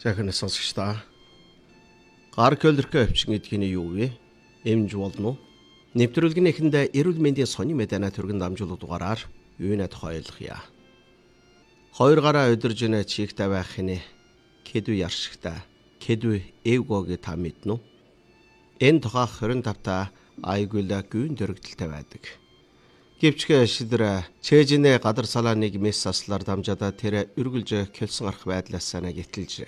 Захин сонсогчдаа гар көлөрхөө өвчин гэдэг нь юу вэ? Эмж болно уу? Нэвтрүүлгийн эхэндээ эрүүл мэндийн сони мэдэнэ төргөн дамжуулах дугаараар юунаа тухай ойлгоё. Хоёр гараа удирж ийнэ чигтэй байх хинэ кэдү яршигтай кэдү эвгоги та мэднэ үү? Энэ тухай 25-та айгула гүйн дөрөгдөлтэй байдаг. Гэвчгээ шидэр чэжинэ гадар салааныг мес аслаар дамжаада тэр үргэлж келсэн арах байдлаас санаа гítэлж.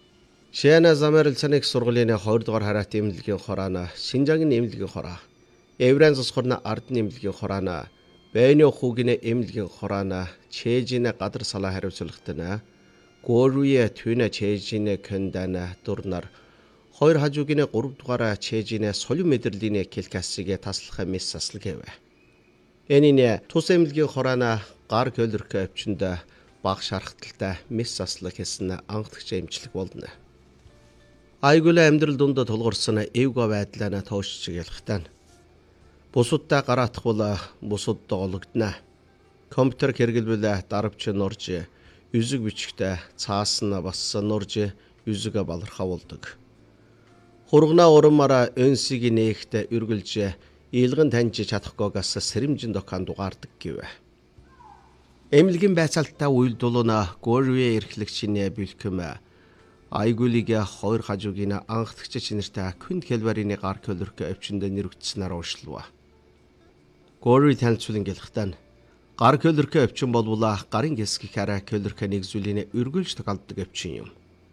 Шэна замарилсаныг сургуулийн 2 дугаар хараат эмнэлгийн хораана, Шинжаагийн эмнэлгийн хораа, Евранс хорна ард эмнэлгийн хораана, Бэйнө хүүгийн эмнэлгийн хораана, чэжинэ гадар салаа хариуцлагатана, Горуе түнэ чэжинэ кэндана дурнар 2 хажуугийн 3 дугаар чэжинэ солио мэдрэлийн келкасыг таслах мес асл гэвэ. Энийн тус эмнэлгийн хораана гар көлөрхөө өвчнөд баг шархталтай мес аслах гэсэн анхдагч эмчлэг болно. Айгула амьдрал дунд тулгарсан эвго байдлаа тоошч ялхтаа. Бусудтай гараатах бол бусудд ологдно. Компьютер хэрэглэвэл даравч нурж, yüzük бичгтээ цаасан бас нурж, yüzüгэ балархаа болдог. Хургана урамаараа өнсийг нээхт үргэлж ийлгэн таньж чадахгүйгээс сэрэмжин докан дугаардаг гэв. Эмнэлгийн байцаалттай үйлдвэлнэ Горуе эрхлэгчийн бэлхэм айгулыг 2 хажуугийн анхдагч чинэртэй күнд хэлбэрийн гар көлөрхөө өвчнөд нэрвэгдсэнээр уушлав. Горуе танилцуулан гэлхтэн гар көлөрхөө өвчин болвол гарын гэсгийнхаараа көлөрхөө нэгзүүлийн үргэлж тохиолддог өвчин юм.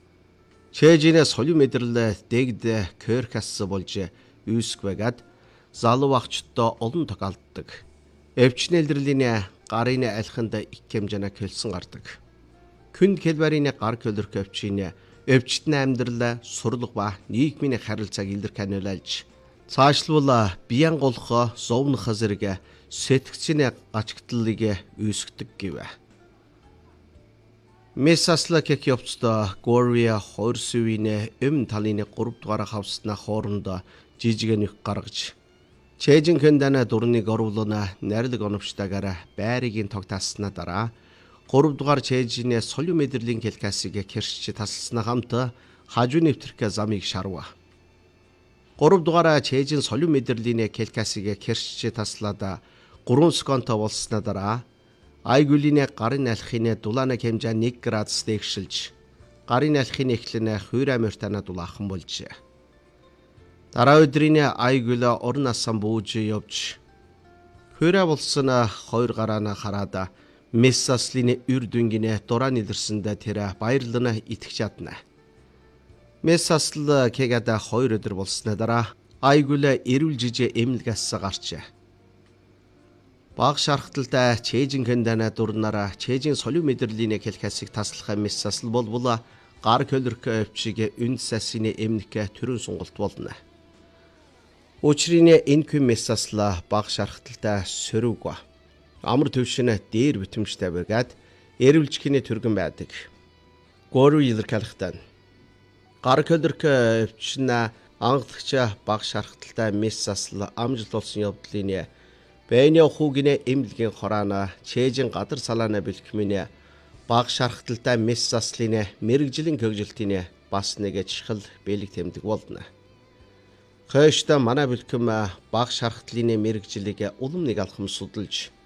Чэжинэ солио мэдрэл дэгд кэркас болж үүсгэвэгэд залуу агчдаа олон тохиолддог. Өвчнэлдрэлийн гарын алханд их хэмжээний көлсөн гардаг. Күнд хэлбэрийн гар көлөрхөө өвчин өвчтөн амьдрал сурлага ба нийгмийн харилцааг илэрхийлж цаашлуул биян голох зовнох зэрэг сэтгцийн гачигдлыг үүсгдэг гэв. Месаслак явцдаа Горуе 2 сүвийн өмнө талын 3 дугаар хавсна хооронд жижигэнх гаргаж чэжин кэндана дурныг оруулна нарилг оновчтойгоор байрыг тогтааснаа дараа 3 дугаар чэжинэ солио мэдрэлийн келкасыг кэрч таслснаа хамт хажуу нэвтрэх замыг шарва. 3 дугаар чэжин солио мэдрэлийн келкасыг кэрч таслаад 3 секунд болсноо дараа айгулын гарын алхины дулааны хэмжээ 1 градус дэгшилж гарын алхины эхлэн хуурай мортана дулаахан болж. Дараа өдрийн айгула орон асан бууж явж хуурай болсон 2 гараана хараад месаслины үр дүнгийн дураа нэлэрсэндээ тэр баярлана итгэж чадна. Месасл кегада 2 өдөр болсны дараа айгула эрүүл жижиг эмнэлгээс гарч. Баг шархталтай чэжин кэндана дурнараа чэжин солио мэдрэлийн хэлхасыг таслах месасл болвол гар көлөрхөө өвчиг үнд сасины эмнэлгээ төрөн сонголт болно. Учрын энэ күн месасла баг шархталтай сөрөг амар төвшинэ дээр битэмжтэй байгаад эрүүлжихний төргөн байдаг. Горуе илэрхийлэхтэн гар көлөрхөө өвчин ангадагч баг шархталтай месасл амжилт болсон явдлын Бэйнө хүүгийн эмнэлгийн хораана чэжин гадар салаана бэлхмийн баг шархталтай месаслын мэрэгжлийн хөгжилтийн бас нэг чухал бэлэг тэмдэг болно. Хойштой манай бэлхэм баг шархтлын мэрэгжлийг улам нэг алхам судалж